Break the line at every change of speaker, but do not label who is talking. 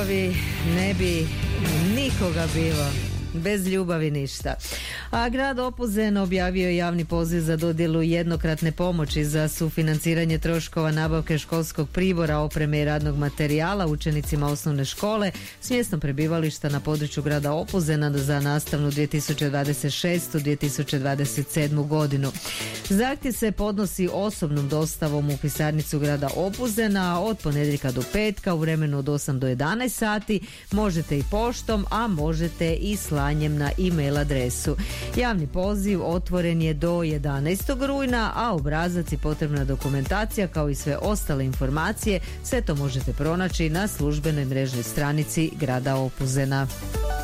ljubavi ne bi nikoga bilo. Bez ljubavi ništa. A grad Opuzen objavio je javni poziv za dodjelu jednokratne pomoći za sufinanciranje troškova nabavke školskog pribora, opreme i radnog materijala učenicima osnovne škole s mjestom prebivališta na području grada Opuzena za nastavnu 2026-2027 godinu. Zahtjev se podnosi osobnom dostavom u pisarnicu grada Opuzena od ponedjeljka do petka u vremenu od 8 do 11 sati. Možete i poštom, a možete i slanjem na e-mail adresu. Javni poziv otvoren je do 11. rujna, a obrazac i potrebna dokumentacija kao i sve ostale informacije sve to možete pronaći na službenoj mrežnoj stranici grada Opuzena.